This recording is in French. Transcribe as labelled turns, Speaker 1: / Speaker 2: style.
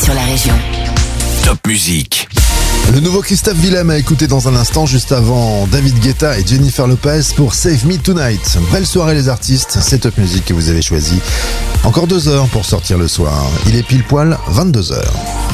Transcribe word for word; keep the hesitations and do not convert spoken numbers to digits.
Speaker 1: sur la région.
Speaker 2: Top Musique.
Speaker 3: Le nouveau Christophe Willem a écouté dans un instant, juste avant David Guetta et Jennifer Lopez pour Save Me Tonight. Belle soirée les artistes, c'est Top Musique que vous avez choisi. Encore deux heures pour sortir le soir. Il est pile poil vingt-deux heures.